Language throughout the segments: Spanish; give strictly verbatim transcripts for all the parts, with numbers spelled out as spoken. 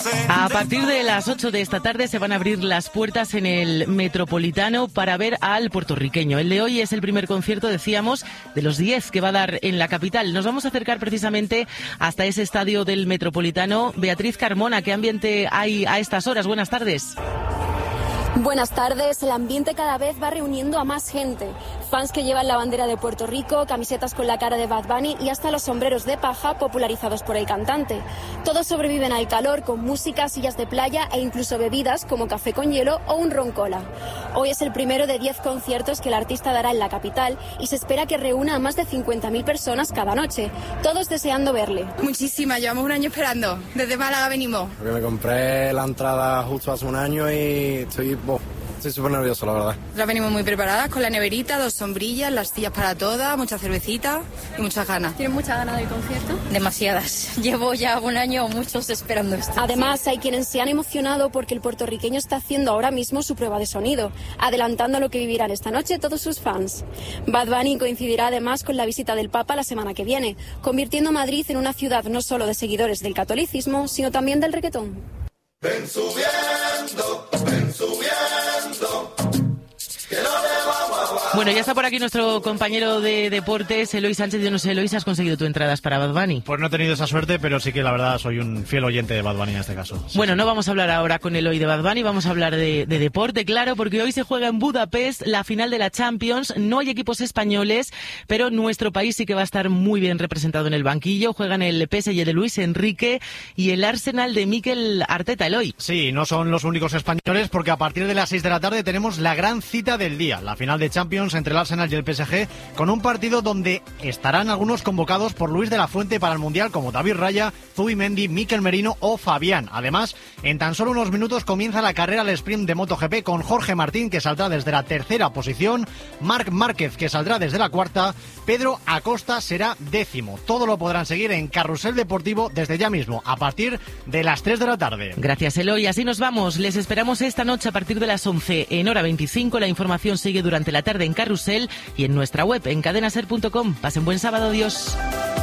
A partir de las ocho de esta tarde se van a abrir las puertas en el Metropolitano para ver al puertorriqueño. El de hoy es el primer concierto, decíamos, de los diez que va a dar en la capital. Nos vamos a acercar precisamente hasta ese estadio del Metropolitano. Beatriz Carmona, ¿qué ambiente hay a estas horas? Buenas tardes. Buenas tardes. El ambiente cada vez va reuniendo a más gente. Fans que llevan la bandera de Puerto Rico, camisetas con la cara de Bad Bunny y hasta los sombreros de paja popularizados por el cantante. Todos sobreviven al calor con música, sillas de playa e incluso bebidas como café con hielo o un ron cola. Hoy es el primero de diez conciertos que el artista dará en la capital y se espera que reúna a más de cincuenta mil personas cada noche, todos deseando verle. Muchísimas, llevamos un año esperando. Desde Málaga venimos. Porque me compré la entrada justo hace un año y estoy... Boh. Estoy súper nervioso, la verdad. Ya venimos muy preparadas con la neverita, dos sombrillas, las sillas para todas, mucha cervecita y muchas ganas. ¿Tienes muchas ganas del concierto? Demasiadas. Llevo ya un año o muchos esperando esto. Además, hay quienes se han emocionado porque el puertorriqueño está haciendo ahora mismo su prueba de sonido, adelantando lo que vivirán esta noche todos sus fans. Bad Bunny coincidirá además con la visita del Papa la semana que viene, convirtiendo Madrid en una ciudad no solo de seguidores del catolicismo, sino también del reggaetón. Ven subiendo, ven subiendo. Bueno, ya está por aquí nuestro compañero de deportes, Eloy Sánchez. Yo no sé, Eloy, ¿has conseguido tu entradas para Bad Bunny? Pues no he tenido esa suerte, pero sí que la verdad soy un fiel oyente de Bad Bunny en este caso. Sí, bueno, sí. No vamos a hablar ahora con Eloy de Bad Bunny, vamos a hablar de, de deporte, claro, porque hoy se juega en Budapest la final de la Champions. No hay equipos españoles, pero nuestro país sí que va a estar muy bien representado en el banquillo. Juegan el P S G de Luis Enrique y el Arsenal de Mikel Arteta, Eloy. Sí, no son los únicos españoles, porque a partir de las seis de la tarde tenemos la gran cita del día, la final de Champions entre el Arsenal y el P S G, con un partido donde estarán algunos convocados por Luis de la Fuente para el Mundial, como David Raya, Zubimendi, Mikel Merino o Fabián. Además, en tan solo unos minutos comienza la carrera al sprint de MotoGP con Jorge Martín, que saldrá desde la tercera posición, Marc Márquez, que saldrá desde la cuarta, Pedro Acosta será décimo. Todo lo podrán seguir en Carrusel Deportivo desde ya mismo, a partir de las tres de la tarde. Gracias, Eloy. Así nos vamos. Les esperamos esta noche a partir de las once en hora veinticinco. La información sigue durante la tarde en Carrusel y en nuestra web en cadenaser punto com. Pasen buen sábado, adiós.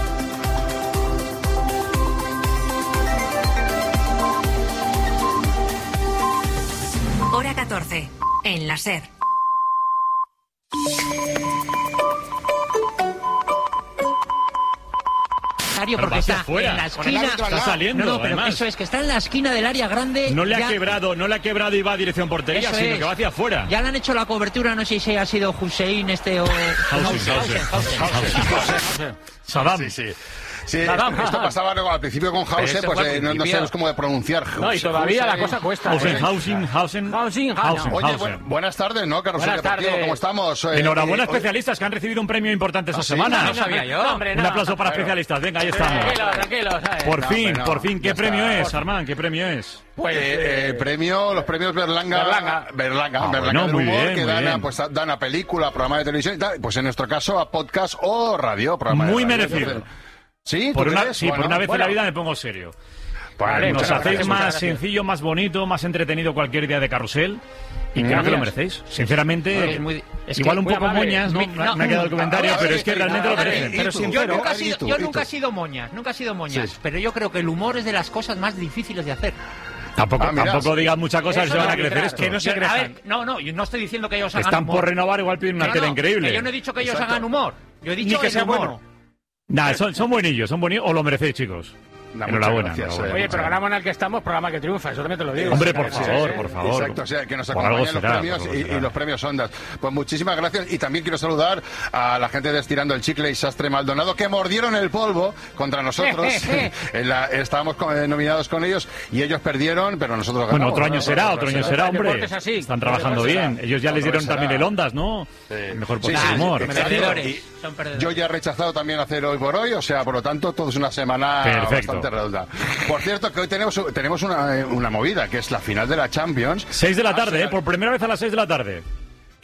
Hora catorce, en la SER. Porque está fuera. En la esquina. Está saliendo, no, no, pero además. Eso es, que está en la esquina del área grande. No le ya... ha quebrado, no le ha quebrado y va a dirección portería, eso sino es. Que va hacia afuera. Ya le han hecho la cobertura, no sé si ha sido Hussein este o... Hausen, Hausen, Hausen. Saddam. Sí, sí. Sí, esto, esto pasaba luego al principio con Hausen, pues eh, no, no sabemos cómo de pronunciar. No, y todavía Hausen, la cosa cuesta. Hausen, ¿eh? Hausen, Hausen, Hausen, Hausen. Oye, bu buenas tardes, ¿no, Carlos? Buenas tardes. ¿Cómo estamos? Eh, Enhorabuena, eh, especialistas que han recibido un premio importante esta ¿Ah, semana. sí? No sabía yo. No, hombre, no. Un aplauso para bueno. especialistas. Venga, ahí estamos. Tranquilo, tranquilo. ¿Sabes? Por no, fin, no, por fin. ¿Qué premio está. es, Armán? ¿Qué premio es? Pues eh, el premio, los premios Berlanga, Berlanga, Berlanga, ah, Berlanga bueno, del muy humor, bien, que muy dan a, bien. pues, dan a película, programa de televisión y tal. Pues en nuestro caso a podcast o radio, programa Muy de radio. merecido. ¿Sí? Por una, crees? sí, bueno, por una vez bueno. en la vida me pongo serio. Vale, Nos hacéis gracias, más gracias. sencillo, más bonito, más entretenido cualquier día de carrusel. Y creo Gracias. que lo merecéis. Sinceramente, Bueno, es muy- es igual que un muy poco amable. moñas, ¿no? Mi- Me- no. Me ha quedado el comentario, A ver, pero es que a ver, realmente a lo ver, merecen. ¿y Pero tú? sincero, ¿Y tú? nunca, he ¿Y sido, tú? yo ¿Y nunca he tú? sido moñas, nunca he sido moñas, Sí. pero yo creo que el humor es de las cosas más difíciles de hacer. Tampoco, Ah, mira. tampoco digas muchas cosas Eso que se van a no, crecer claro, esto. que no se a ver, no, no, yo no estoy diciendo que ellos hagan Están humor. por renovar, igual piden una No, tela no, increíble. que yo no he dicho que ellos Exacto. hagan humor. Yo he dicho Ni que el sea humor. bueno. Nah, son, son buenillos, son buenillos. O lo merecéis, chicos. Nah, Enhorabuena. muchas gracias, enhorabuena. eh. Oye, programa en el que estamos, programa que triunfa, eso también te lo digo. Hombre, Sí, por sí, favor, sí. por favor. Exacto, o sea, que nos Por algo acompañan los será, premios por algo y, será. y los premios Ondas. Pues muchísimas gracias y también quiero saludar a la gente de Estirando el Chicle y Sastre Maldonado que mordieron el polvo contra nosotros. En la- estábamos con- eh, nominados con ellos y ellos perdieron, pero nosotros ganamos. Bueno, otro año ¿no? será, otro año será, El deporte hombre. es así. Están El trabajando deporte bien. será. Ellos ya les Otro dieron será. también el Ondas, ¿no? Sí. El mejor Sí, podcast sí, de humor. exacto. Perdedores, Y son perdedores. Yo ya he rechazado también hacer hoy por hoy, o sea, por lo tanto, todo es una semana Perfecto. bastante redonda. Por cierto, que hoy tenemos, tenemos una, una movida, que es la final de la Champions. Seis de la tarde, Arsenal- ¿eh? Por primera vez a las seis de la tarde.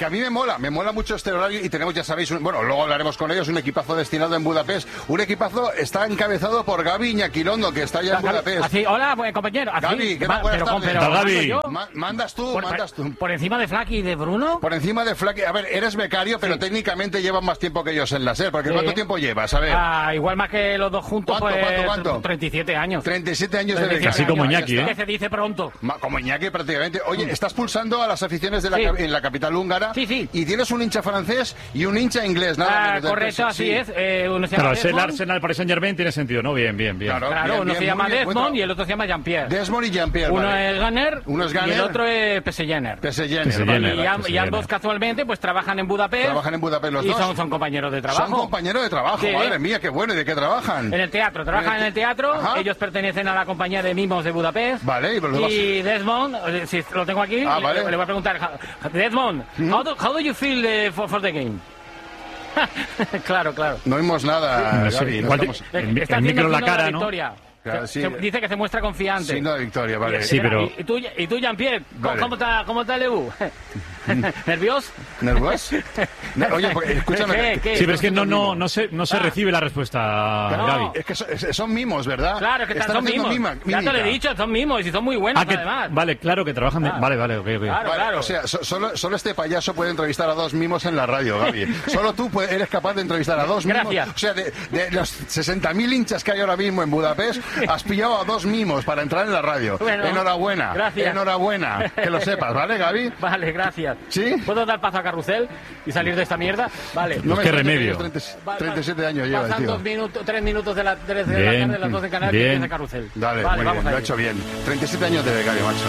que a mí me mola, me mola mucho este horario y tenemos, ya sabéis, un, bueno, luego hablaremos con ellos, un equipazo destinado en Budapest. Un equipazo está encabezado por Gaby Iñaquilondo, que está ya en Budapest. Así, hola, pues, compañero. Así, Gaby, ¿qué ma, tal? Buenas pero, tardes. pero, Gaby. Ma, mandas tú, por, mandas tú. ¿Por encima de Flaky y de Bruno? Por encima de Flaky. A ver, eres becario, pero sí. técnicamente llevas más tiempo que ellos en la SER. Porque sí. ¿cuánto tiempo llevas? A ver. Ah, igual más que los dos juntos, ¿Cuánto, pues... cuánto, cuánto? treinta y siete años. treinta y siete años de becario. Casi como Iñaki, ¿eh? Que se dice pronto. Ma, como Iñaki, prácticamente. Oye, estás pulsando a las aficiones de la, sí. en la capital húngara. Sí, sí. Y tienes un hincha francés y un hincha inglés, nada ah, menos. Correcto, así sí. es. Eh, uno se claro, llama el Arsenal, Paris Saint-Germain tiene sentido, ¿no? Bien, bien, bien. Claro, claro bien, uno bien, se llama Desmond bueno. y el otro se llama Jean-Pierre. Desmond y Jean-Pierre, Uno vale. es Gunner, uno es Gunner y el otro es P S Jenner. P S Jenner, vale. Y, amb y ambos casualmente pues trabajan en Budapest. Trabajan en Budapest los y dos. Y son, son compañeros de trabajo. Son compañeros de trabajo, sí. Madre mía, qué bueno. ¿Y de qué trabajan? En el teatro, trabajan en el, en el teatro. Ajá. Ellos pertenecen a la compañía de mimos de Budapest. Vale, y, pues lo y Desmond, si lo tengo aquí, ah, vale. le, le voy a preguntar, Desmond, mm-hmm. how, do, how do you feel uh, for, for the game? Claro, claro. No oímos nada, sí, Gaby. No estamos... el, el micro en la cara, ¿no? Claro, sí. se, dice que se muestra confiante. Signo de victoria, vale. Sí, pero... ¿Y, y tú, y tú Jean-Pierre, vale. ¿cómo está, cómo está el E U? ¿Nervios? ¿Nervios? Oye, pues, escúchame. ¿Qué, qué? Sí, pero es que no, no, no se, no se ah. recibe la respuesta, no. Gaby. Es que son, son mimos, ¿verdad? Claro, que están, son mimos. Mima, ya te lo he dicho, son mimos y son muy buenos, ah, que, además. Vale, claro, que trabajan... Ah. Vale, vale, ok, ok. Claro, vale, claro. O sea, so, solo, solo este payaso puede entrevistar a dos mimos en la radio, Gaby. Solo tú puedes, eres capaz de entrevistar a dos mimos. Gracias. O sea, de, de los sesenta mil hinchas que hay ahora mismo en Budapest, has pillado a dos mimos para entrar en la radio. Bueno, enhorabuena. Gracias. Enhorabuena. Que lo sepas, ¿vale, Gaby? Vale, gracias. ¿Sí? ¿Puedo dar paso a Carrusel y salir de esta mierda? Vale. No pues qué remedio. treinta, treinta y siete años lleva, Pasan tío. dos minutos, tres minutos de la, de la tarde, las dos de Canarias y empieza Carrusel. Dale, vale, muy vamos bien, lo ha hecho bien. treinta y siete años de becario, macho.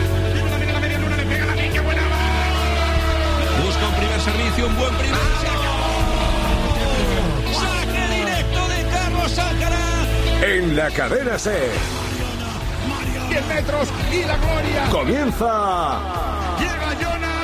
Busca un primer servicio, un buen primer servicio. Saque directo de Carlos Alcaraz. En la cadena SER. diez metros y la gloria. Comienza. Llega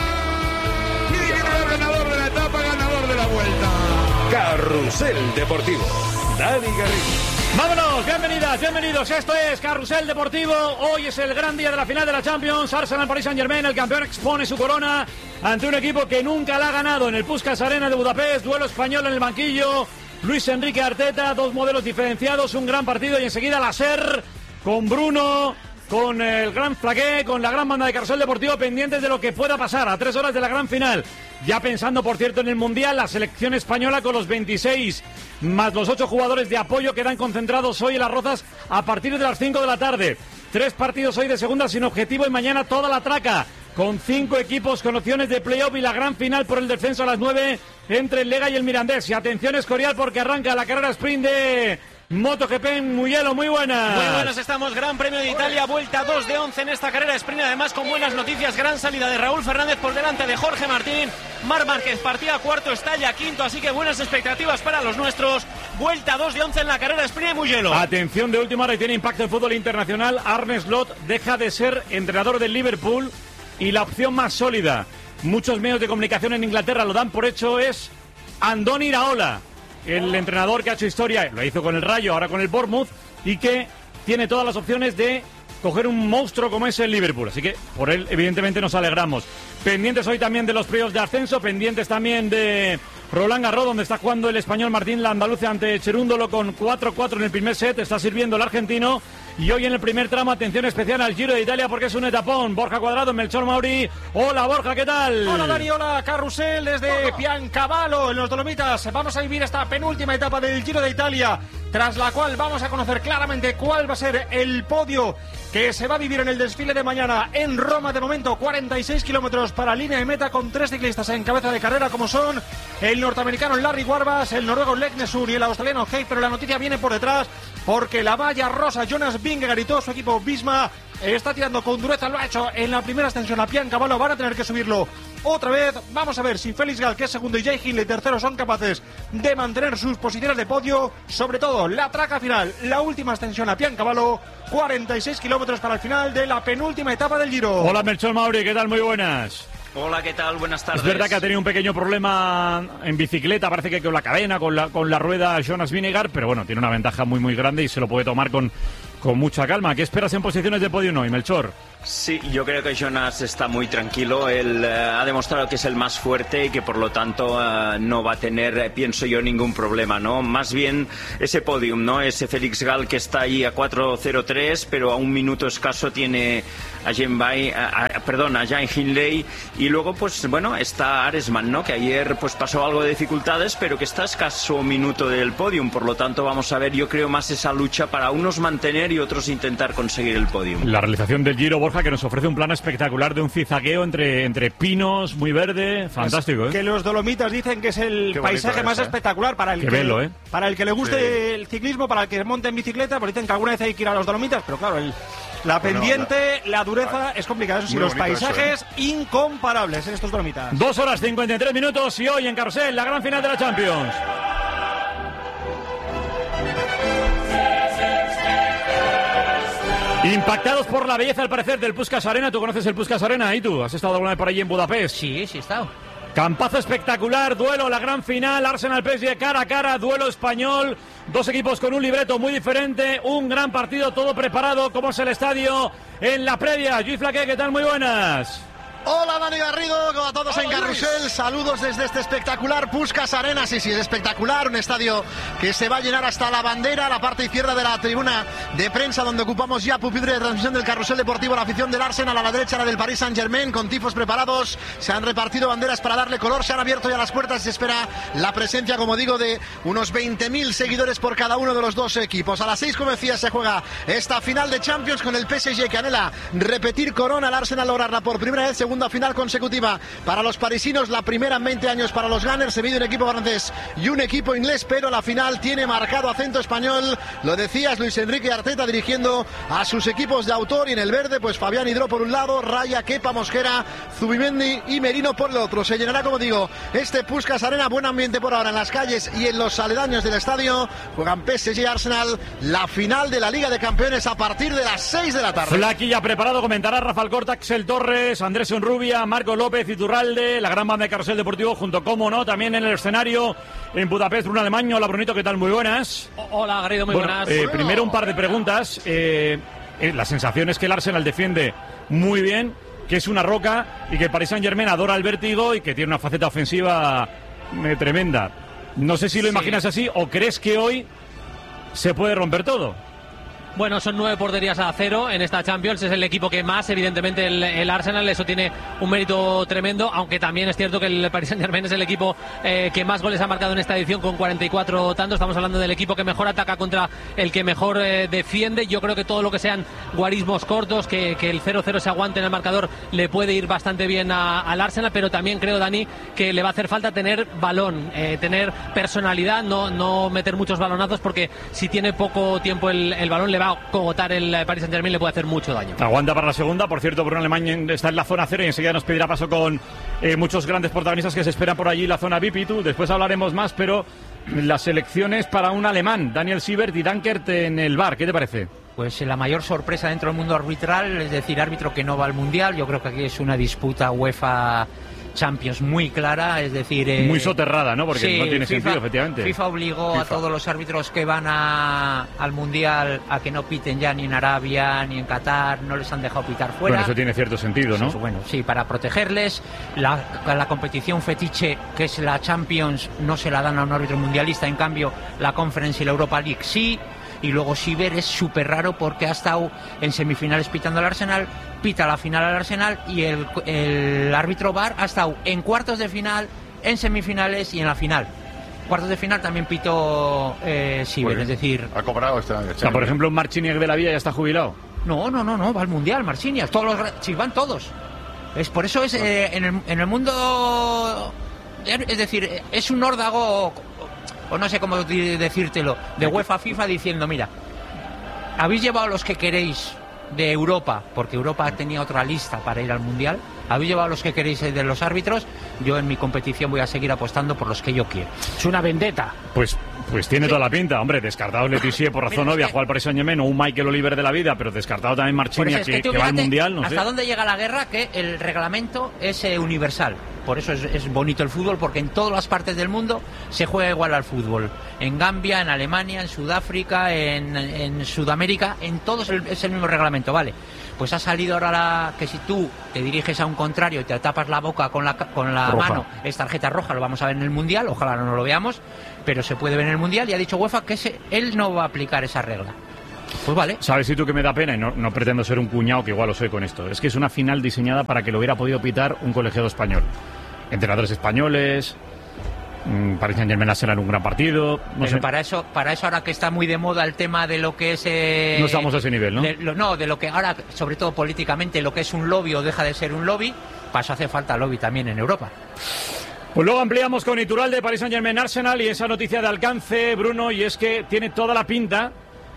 Jonas. Y viene el ganador de la etapa, ganador de la vuelta. Carrusel Deportivo. Dani Garrido. Vámonos, bienvenidas, bienvenidos. Esto es Carrusel Deportivo. Hoy es el gran día de la final de la Champions. Arsenal Paris Saint-Germain, el campeón expone su corona ante un equipo que nunca la ha ganado en el Puskás Arena de Budapest. Duelo español en el banquillo. Luis Enrique Arteta, dos modelos diferenciados, un gran partido y enseguida la SER con Bruno, con el gran Flaqué, con la gran banda de Carrusel Deportivo pendientes de lo que pueda pasar a tres horas de la gran final. Ya pensando, por cierto, en el Mundial, la selección española con los veintiséis más los ocho jugadores de apoyo quedan concentrados hoy en Las Rozas a partir de las cinco de la tarde. Tres partidos hoy de segunda sin objetivo y mañana toda la traca, con cinco equipos con opciones de playoff y la gran final por el descenso a las nueve entre el Lega y el Mirandés. Y atención Escorial porque arranca la carrera sprint de MotoGP en Mugello. Muy buenas. Muy buenas estamos. Gran Premio de Italia, vuelta dos de once en esta carrera sprint. Además con buenas noticias, gran salida de Raúl Fernández por delante de Jorge Martín. Marc Márquez partía cuarto, está ya quinto, así que buenas expectativas para los nuestros. Vuelta dos de once en la carrera sprint de Mugello. Atención de última hora y tiene impacto en fútbol internacional. Arne Slot deja de ser entrenador del Liverpool y la opción más sólida, muchos medios de comunicación en Inglaterra lo dan por hecho, es Andoni Iraola, el entrenador que ha hecho historia, lo hizo con el Rayo, ahora con el Bournemouth, y que tiene todas las opciones de coger un monstruo como es el Liverpool. Así que por él, evidentemente, nos alegramos. Pendientes hoy también de los playoffs de ascenso, pendientes también de Roland Garros, donde está jugando el español Martín Landaluce ante Cherúndolo con cuatro cuatro en el primer set. Está sirviendo el argentino. Y hoy en el primer tramo, atención especial al Giro de Italia porque es un etapón. Borja Cuadrado, Melchor Mauri. Hola Borja, ¿qué tal? Hola Dani, hola Carrusel desde Piancavallo en los Dolomitas. Vamos a vivir esta penúltima etapa del Giro de Italia, tras la cual vamos a conocer claramente cuál va a ser el podio que se va a vivir en el desfile de mañana en Roma. De momento cuarenta y seis kilómetros para línea de meta con tres ciclistas en cabeza de carrera como son el norteamericano Larry Warbas, el noruego Leknesund y el australiano Hay. Pero la noticia viene por detrás porque la valla rosa Jonas Vingegaard y todo su equipo Visma está tirando con dureza. Lo ha hecho en la primera extensión a Piancavallo, van a tener que subirlo otra vez. Vamos a ver si Félix Gall, que es segundo, y Jay Hindley tercero, son capaces de mantener sus posiciones de podio. Sobre todo la traca final, la última extensión a Piancavallo, cuarenta y seis kilómetros para el final de la penúltima etapa del Giro. Hola Melchor Mauri, ¿qué tal? Muy buenas. Hola, ¿qué tal? Buenas tardes. Es verdad que ha tenido un pequeño problema en bicicleta, parece que con la cadena, con la, con la rueda Jonas Vingegaard, pero bueno, tiene una ventaja muy muy grande y se lo puede tomar con, con mucha calma. ¿Qué esperas en posiciones de podio hoy, Melchor? Sí, yo creo que Jonas está muy tranquilo. Él uh, ha demostrado que es el más fuerte y que por lo tanto uh, no va a tener, eh, pienso yo, ningún problema, ¿no? Más bien ese podium, ¿no? Ese Félix Gall que está ahí a cuatro cero tres, pero a un minuto escaso tiene a Jenbai, a, a, perdón, a Jan Hindley, y luego pues bueno, está Aresman, ¿no? Que ayer pues pasó algo de dificultades, pero que está a escaso un minuto del podium. Por lo tanto vamos a ver, yo creo, más esa lucha para unos mantener y otros intentar conseguir el podium. La realización del Giro, Borja, que nos ofrece un plano espectacular de un zizagueo entre, entre pinos, muy verde, fantástico, ¿eh? Que los Dolomitas dicen que es el paisaje más es, ¿eh? espectacular para el, Qué que, velo, ¿eh? para el que le guste Sí. el ciclismo, para el que monte en bicicleta, pues dicen que alguna vez hay que ir a los Dolomitas, pero claro, el, la Bueno, pendiente, la, la dureza es complicada. Eso sí, Muy los bonito paisajes eso, incomparables en estos Dolomitas. Dos horas cincuenta y tres minutos y hoy en Carrusel, la gran final de la Champions. Impactados por la belleza, al parecer, del Puskás Arena. ¿Tú conoces el Puskás Arena? ¿Y tú? ¿Has estado alguna vez por allí en Budapest? Sí, sí he estado. Campazo espectacular, duelo, la gran final, Arsenal-P S G cara a cara, duelo español, dos equipos con un libreto muy diferente, un gran partido, todo preparado, como es el estadio en la previa. Lluís Flaqué, ¿qué tal? Muy buenas. Hola Dani Garrido, como a todos en Carrusel, saludos desde este espectacular Puskás Arena. Sí, sí, es espectacular, un estadio que se va a llenar hasta la bandera, la parte izquierda de la tribuna de prensa donde ocupamos ya pupitre de transmisión del Carrusel Deportivo, la afición del Arsenal, a la derecha la del Paris Saint-Germain, con tifos preparados, se han repartido banderas para darle color, se han abierto ya las puertas y se espera la presencia, como digo, de unos veinte mil seguidores por cada uno de los dos equipos. A las seis, como decía, se juega esta final de Champions con el P S G que anhela repetir corona, el Arsenal lograrla por primera vez, segunda final consecutiva para los parisinos, la primera en veinte años para los Gunners. Se mide un equipo francés y un equipo inglés, pero la final tiene marcado acento español. Lo decías, Luis Enrique Arteta dirigiendo a sus equipos de autor, y en el verde pues Fabián Hidro por un lado, Raya, Kepa, Mosquera, Zubimendi y Merino por el otro. Se llenará, como digo, este Puskás Arena, buen ambiente por ahora en las calles y en los aledaños del estadio. Juegan P S G y Arsenal la final de la Liga de Campeones a partir de las seis de la tarde. Flaquilla preparado, comentará Rafael Corta, Axel Torres, Andrés Onrubia, Marco López, Iturralde, la gran banda de Carrusel Deportivo, junto, como no, también en el escenario en Budapest, Bruno Alemán. Hola, Brunito, ¿qué tal? Muy buenas. Hola, Garrido, muy bueno, buenas. Eh, primero un par de preguntas. Eh, eh, la sensación es que el Arsenal defiende muy bien, que es una roca, y que el Paris Saint-Germain adora el vértigo y que tiene una faceta ofensiva eh, tremenda. No sé si lo sí. imaginas así o crees que hoy se puede romper todo. Bueno, son nueve porterías a cero en esta Champions. Es el equipo que más, evidentemente, el, el Arsenal. Eso tiene un mérito tremendo, aunque también es cierto que el Paris Saint-Germain es el equipo eh, que más goles ha marcado en esta edición, con cuarenta y cuatro tantos. Estamos hablando del equipo que mejor ataca contra el que mejor eh, defiende. Yo creo que todo lo que sean guarismos cortos, que, que el cero cero se aguante en el marcador, le puede ir bastante bien a, al Arsenal, pero también creo, Dani, que le va a hacer falta tener balón, eh, tener personalidad, no, no meter muchos balonazos, porque si tiene poco tiempo el, el balón, le va a cogotar el Paris Saint-Germain, le puede hacer mucho daño. Aguanta para la segunda. Por cierto, Bruno Alemán está en la zona cero y enseguida nos pedirá paso con eh, muchos grandes protagonistas que se esperan por allí, la zona V I P. Y tú, después hablaremos más, pero las elecciones para un alemán, Daniel Siebert y Dankert en el V A R, ¿qué te parece? Pues la mayor sorpresa dentro del mundo arbitral, es decir, árbitro que no va al Mundial. Yo creo que aquí es una disputa UEFA Champions muy clara, es decir... Eh, muy soterrada, ¿no? Porque sí, no tiene FIFA, sentido, efectivamente. FIFA obligó FIFA. a todos los árbitros que van a, al Mundial a que no piten ya ni en Arabia ni en Qatar, no les han dejado pitar fuera. Bueno, eso tiene cierto sentido, ¿no? Sí, bueno, sí, para protegerles. La, la competición fetiche, que es la Champions, no se la dan a un árbitro mundialista, en cambio la Conference y la Europa League sí. Y luego Siebert es súper raro porque ha estado en semifinales pitando al Arsenal, pita la final al Arsenal, y el, el árbitro V A R ha estado en cuartos de final, en semifinales y en la final. Cuartos de final también pitó eh, Siebert, bueno, es decir... Ha cobrado este año. O sea, por ejemplo, Marciniak de la Villa ya está jubilado. No, no, no, no, va al Mundial, Marciniak. Todos los, sí, van todos. Es por eso es eh, en, el, en el mundo... Es decir, es un órdago... o no sé cómo decírtelo, de UEFA FIFA, diciendo, mira, habéis llevado los que queréis de Europa, porque Europa tenía otra lista para ir al Mundial, habéis llevado los que queréis de los árbitros, yo en mi competición voy a seguir apostando por los que yo quiero. Es una vendetta. Pues pues tiene sí. toda la pinta, hombre, descartado Letizier por razón obvia, jugar por Paris Saint-Germain, o un Michael Oliver de la vida, pero descartado también Marciniak, es que, que, que va al Mundial, no hasta sé. dónde llega la guerra, que el reglamento es eh, universal. por eso es, es bonito el fútbol, porque en todas las partes del mundo se juega igual al fútbol. En Gambia, en Alemania, en Sudáfrica, en, en Sudamérica, en todos el, es el mismo reglamento, ¿vale? Pues ha salido ahora la, que si tú te diriges a un contrario y te tapas la boca con la, con la mano, es tarjeta roja, lo vamos a ver en el Mundial, ojalá no lo veamos, pero se puede ver en el Mundial, y ha dicho UEFA que ese, él no va a aplicar esa regla. Pues vale. ¿Sabes si tú que me da pena? Y no, no pretendo ser un cuñado, que igual lo soy con esto. Es que es una final diseñada para que lo hubiera podido pitar un colegiado español. Entrenadores españoles, Paris Saint-Germain será en un gran partido. No Pero sé. para eso, para eso ahora que está muy de moda el tema de lo que es... Eh, No estamos a ese nivel, ¿no? De, lo, no, de lo que ahora, sobre todo políticamente, lo que es un lobby o deja de ser un lobby, para eso hace falta lobby también en Europa. Pues luego ampliamos con Iturralde, Paris Saint-Germain, Arsenal, y esa noticia de alcance, Bruno, y es que tiene toda la pinta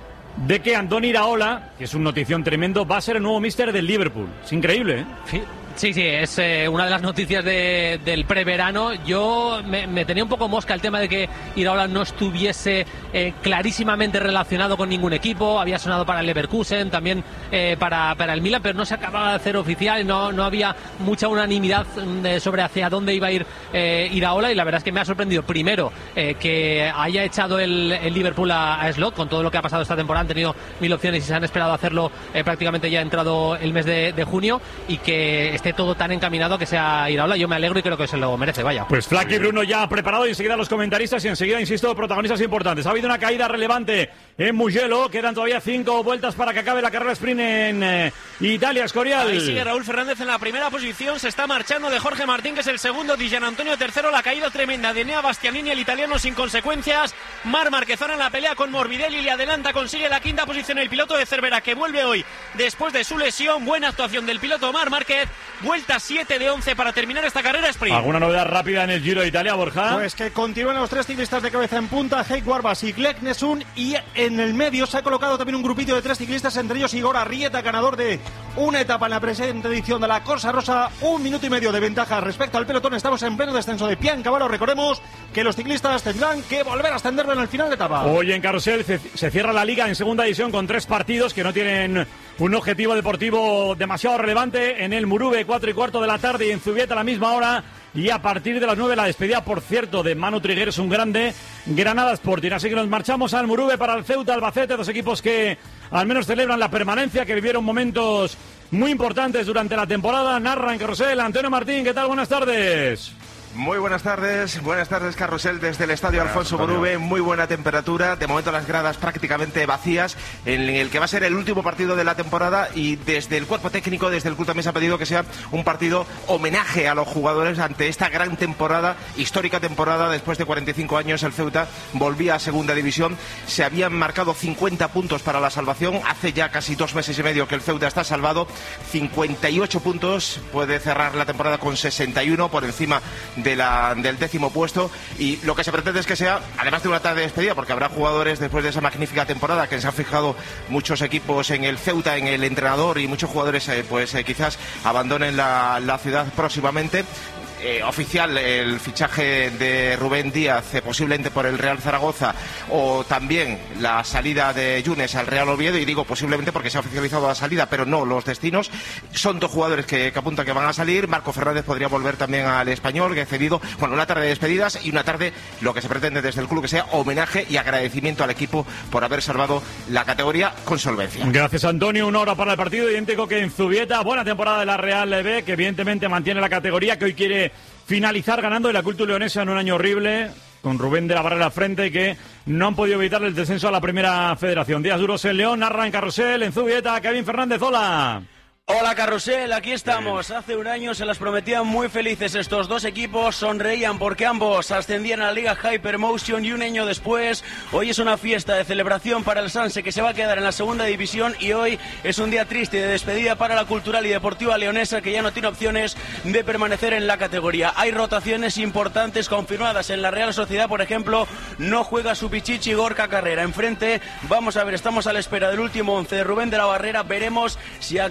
de que Andoni Iraola, que es un notición tremendo, va a ser el nuevo míster del Liverpool. Es increíble, ¿eh? Sí. Sí, sí, es eh, una de las noticias de, del preverano. Yo me, me tenía un poco mosca el tema de que Iraola no estuviese eh, clarísimamente relacionado con ningún equipo. Había sonado para el Leverkusen, también eh, para, para el Milan, pero no se acababa de hacer oficial. No, no había mucha unanimidad de, sobre hacia dónde iba a ir eh, Iraola, y la verdad es que me ha sorprendido primero eh, que haya echado el, el Liverpool a, a Slot con todo lo que ha pasado esta temporada. Han tenido mil opciones y se han esperado hacerlo eh, prácticamente ya entrado el mes de, de junio, y que esté todo tan encaminado a que sea Iraola. Yo me alegro y creo que se lo merece, vaya. Pues Flaky, Bruno ya preparado, y enseguida los comentaristas, y enseguida, insisto, protagonistas importantes. Ha habido una caída relevante en Mugello, quedan todavía cinco vueltas para que acabe la carrera sprint en eh, Italia, Escorial. Ahí sigue Raúl Fernández en la primera posición, se está marchando de Jorge Martín, que es el segundo, Di Gianantonio tercero, la caída tremenda de Enea Bastianini, el italiano, sin consecuencias. Mar Marquezona en la pelea con Morbidelli, le adelanta, consigue la quinta posición el piloto de Cervera, que vuelve hoy después de su lesión. Buena actuación del piloto Mar Márquez, vuelta siete de once para terminar esta carrera sprint. ¿Alguna novedad rápida en el Giro de Italia, Borja? Pues que continúan los tres ciclistas de cabeza en punta, Heik Warbas y Glek Nessun, y en el medio se ha colocado también un grupito de tres ciclistas, entre ellos Igor Arrieta, ganador de una etapa en la presente edición de la Corsa Rosa, un minuto y medio de ventaja respecto al pelotón. Estamos en pleno descenso de Piancavallo. Recordemos que los ciclistas tendrán que volver a ascenderlo en el final de etapa. Hoy en Carrusel se, se cierra la liga en segunda división con tres partidos que no tienen un objetivo deportivo demasiado relevante. En el Murube, cuatro y cuarto de la tarde, y en Zubieta a la misma hora. Y a partir de las nueve la despedida, por cierto, de Manu Trigueros, un grande, Granada Sporting. Así que nos marchamos al Murube para el Ceuta Albacete, dos equipos que al menos celebran la permanencia, que vivieron momentos muy importantes durante la temporada. Narra en Carrusel Antonio Martín. ¿Qué tal? Buenas tardes. Muy buenas tardes, buenas tardes, Carrusel, desde el estadio Alfonso Murube. Muy buena temperatura, de momento las gradas prácticamente vacías, en el que va a ser el último partido de la temporada, y desde el cuerpo técnico, desde el club también se ha pedido que sea un partido homenaje a los jugadores ante esta gran temporada, histórica temporada. Después de cuarenta y cinco años el Ceuta volvía a segunda división, se habían marcado cincuenta puntos para la salvación, hace ya casi dos meses y medio que el Ceuta está salvado, cincuenta y ocho puntos, puede cerrar la temporada con sesenta y uno, por encima de la, del décimo puesto, y lo que se pretende es que sea, además de una tarde de despedida, porque habrá jugadores después de esa magnífica temporada que se han fijado muchos equipos en el Ceuta, en el entrenador, y muchos jugadores eh, pues eh, quizás abandonen la, la ciudad próximamente. Eh, oficial el fichaje de Rubén Díaz, eh, posiblemente por el Real Zaragoza, o también la salida de Yunes al Real Oviedo, y digo posiblemente porque se ha oficializado la salida, pero no los destinos. Son dos jugadores que, que apuntan que van a salir. Marco Fernández podría volver también al Español, que ha cedido. Bueno, una tarde de despedidas y una tarde, lo que se pretende desde el club, que sea homenaje y agradecimiento al equipo por haber salvado la categoría con solvencia. Gracias, Antonio. Una hora para el partido, idéntico que en Zubieta. Buena temporada de la Real B, que evidentemente mantiene la categoría, que hoy quiere finalizar ganando de la Cultura Leonesa en un año horrible, con Rubén de la Barrera al frente, y que no han podido evitar el descenso a la primera federación. Días duros en León, narra en Carrusel, en Zubieta, Kevin Fernández, hola. Hola Carrusel, aquí estamos. Hace un año se las prometían muy felices estos dos equipos, sonreían porque ambos ascendían a la Liga Hypermotion, y un año después, hoy es una fiesta de celebración para el Sanse, que se va a quedar en la segunda división, y hoy es un día triste de despedida para la Cultural y Deportiva Leonesa, que ya no tiene opciones de permanecer en la categoría. Hay rotaciones importantes confirmadas. En la Real Sociedad, por ejemplo, no juega su pichichi Gorka Carrera. Enfrente, vamos a ver, estamos a la espera del último once de Rubén de la Barrera. Veremos si actúa aquí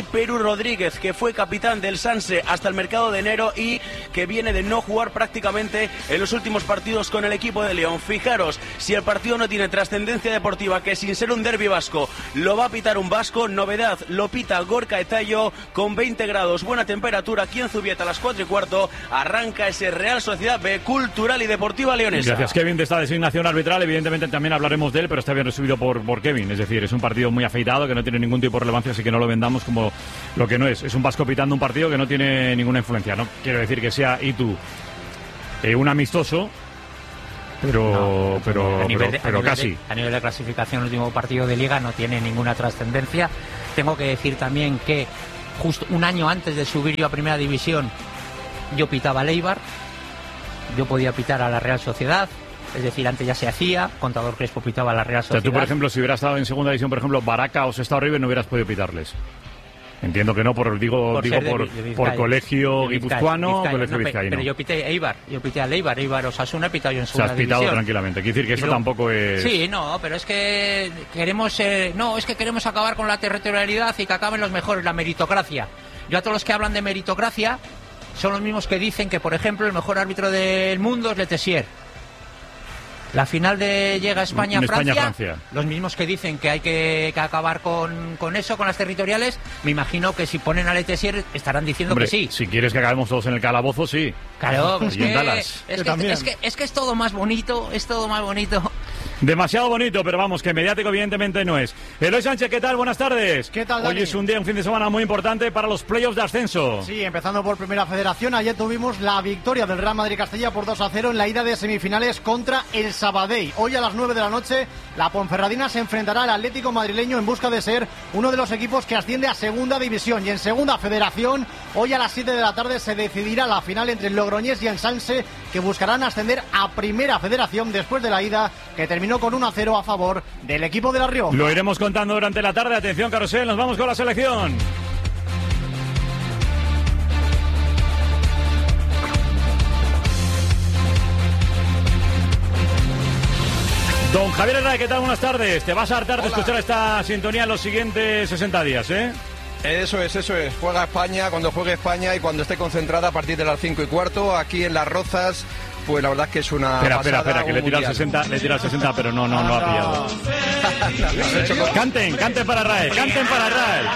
Perú Rodríguez, que fue capitán del Sanse hasta el mercado de enero y que viene de no jugar prácticamente en los últimos partidos con el equipo de León. Fijaros, si el partido no tiene trascendencia deportiva, que sin ser un derbi vasco lo va a pitar un vasco, novedad, lo pita Gorka Etayo con veinte grados, buena temperatura aquí en Zubieta a las cuatro y cuarto, arranca ese Real Sociedad B Cultural y Deportiva Leonesa. Gracias, Kevin, de esta designación arbitral. Evidentemente también hablaremos de él, pero está bien recibido por, por Kevin. Es decir, es un partido muy afeitado, que no tiene ningún tipo de relevancia, así que no lo vendamos como lo que no es. Es un vasco pitando un partido que no tiene ninguna influencia. No quiero decir que sea Itu eh, un amistoso, pero, no, pero, a nivel pero, de, pero a nivel casi. De, a nivel de clasificación, el último partido de Liga no tiene ninguna trascendencia. Tengo que decir también que justo un año antes de subir yo a Primera División, yo pitaba a Leibar, yo podía pitar a la Real Sociedad. Es decir, antes ya se hacía, Contador Crespo pitaba a la Real Sociedad. O sea, tú, por ejemplo, si hubieras estado en segunda división, por ejemplo, Baraca o Sestao River, no hubieras podido pitarles. Entiendo que no, por digo, por, digo de, por, de Vizcaya, por colegio de Vizcaya, guipuzcoano o Vizcaya, colegio no, vizcaíno. Pero yo pité a Eibar, yo pité a Leibar, Eibar Osasuna, he pitado yo en segunda división. Se has pitado tranquilamente. Quiere decir que eso luego, tampoco es... Sí, no, pero es que queremos... Eh, no, es que queremos acabar con la territorialidad y que acaben los mejores, la meritocracia. Yo a todos los que hablan de meritocracia son los mismos que dicen que, por ejemplo, el mejor árbitro del mundo es Letessier. La final de llega España-Francia, España, los mismos que dicen que hay que, que acabar con, con eso, con las territoriales, me imagino que si ponen a Letessier estarán diciendo Hombre, que sí. Si quieres que acabemos todos en el calabozo, sí. Claro, pues y en que, Dallas. es, que, es, que, es que es todo más bonito, es todo más bonito. Demasiado bonito, pero vamos, que mediático evidentemente no es. Eloy Sánchez, ¿qué tal? Buenas tardes. ¿Qué tal, Dani? Hoy es un día, un fin de semana muy importante para los playoffs de ascenso. Sí, empezando por Primera Federación, ayer tuvimos la victoria del Real Madrid Castilla por dos a cero en la ida de semifinales contra el Sabadell. Hoy a las nueve de la noche, la Ponferradina se enfrentará al Atlético madrileño en busca de ser uno de los equipos que asciende a Segunda División. Y en Segunda Federación, hoy a las siete de la tarde se decidirá la final entre el Logroñés y el Sanse, que buscarán ascender a Primera Federación después de la ida, que terminó con uno a cero a favor del equipo de La Rioja. Lo iremos contando durante la tarde. Atención, Carrusel, nos vamos con la selección. Don Javier Herrera, ¿qué tal? Buenas tardes. Te vas a hartar de escuchar esta sintonía en los siguientes sesenta días, ¿eh? Eso es, eso es. Juega España cuando juegue España y cuando esté concentrada a partir de las cinco y cuarto aquí en Las Rozas. Pues la verdad es que es una Espera, pasada, espera, espera, que le tira al sesenta, le tira al sesenta, pero no, no, no ha pillado. Canten, canten para Rael, canten para Rael.